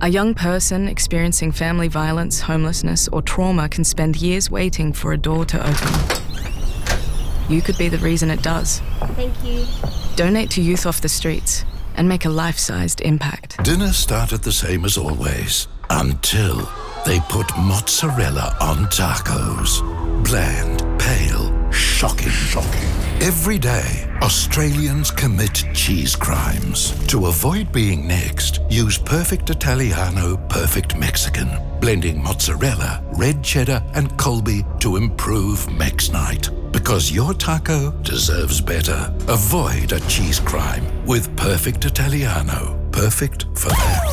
A young person experiencing family violence, homelessness, or trauma can spend years waiting for a door to open. You could be the reason it does. Thank you. Donate to Youth Off the Streets and make a life-sized impact. Dinner started the same as always, until they put mozzarella on tacos. Bland, pale, shocking. Every day, Australians commit cheese crimes. To avoid being next, use Perfect Italiano, Perfect Mexican. Blending mozzarella, red cheddar, and Colby to improve Mex Night. Because your taco deserves better. Avoid a cheese crime with Perfect Italiano. Perfect for that.